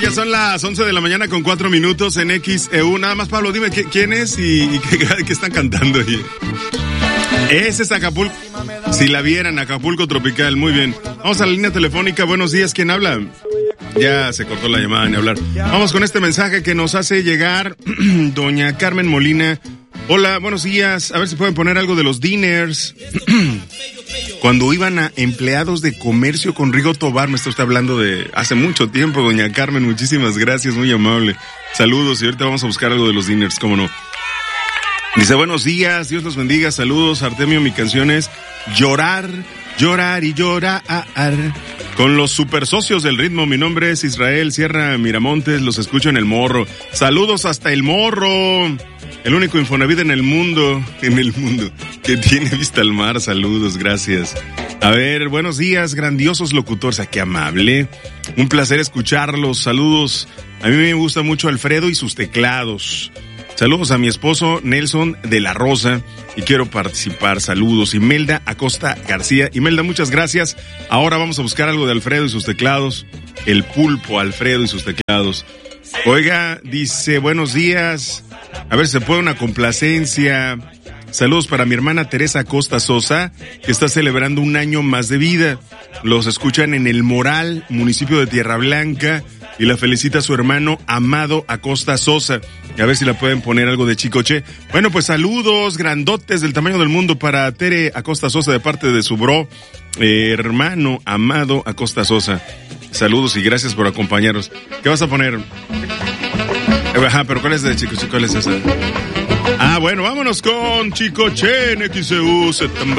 ya son las 11 de la mañana con 4 minutos en XEU. Nada más, Pablo, dime quién es y qué están cantando ahí. Ese es Acapulco. Si la vieran, Acapulco Tropical. Muy bien. Vamos a la línea telefónica. Buenos días, ¿quién habla? Ya se cortó la llamada ni hablar. Vamos con este mensaje que nos hace llegar doña Carmen Molina. Hola, buenos días. A ver si pueden poner algo de los diners. Cuando iban a empleados de comercio con Rigo Tobar, me está usted hablando de hace mucho tiempo, doña Carmen. Muchísimas gracias, muy amable. Saludos y ahorita vamos a buscar algo de los diners, cómo no. Dice, buenos días, Dios los bendiga, saludos, Artemio, mi canción es Llorar, llorar y llorar. Con los super socios del ritmo, mi nombre es Israel Sierra Miramontes, los escucho en El Morro. Saludos hasta El Morro, el único Infonavit en el mundo, que tiene vista al mar. Saludos, gracias. A ver, buenos días, grandiosos locutores, qué amable. Un placer escucharlos, saludos. A mí me gusta mucho Alfredo y sus teclados. Saludos a mi esposo Nelson de la Rosa y quiero participar. Saludos. Imelda Acosta García. Imelda, muchas gracias. Ahora vamos a buscar algo de Alfredo y sus teclados. El pulpo Alfredo y sus teclados. Oiga, dice, buenos días. A ver si se puede una complacencia. Saludos para mi hermana Teresa Acosta Sosa, que está celebrando un año más de vida. Los escuchan en El Moral, municipio de Tierra Blanca, y la felicita a su hermano Amado Acosta Sosa. A ver si la pueden poner algo de Chicoche. Bueno, pues saludos grandotes del tamaño del mundo para Tere Acosta Sosa de parte de su bro, hermano Amado Acosta Sosa. Saludos y gracias por acompañarnos. ¿Qué vas a poner? Ajá, pero ¿cuál es de Chicoche? ¿Cuál es esa? Ah, bueno, vámonos con Chicoche en XEU 70.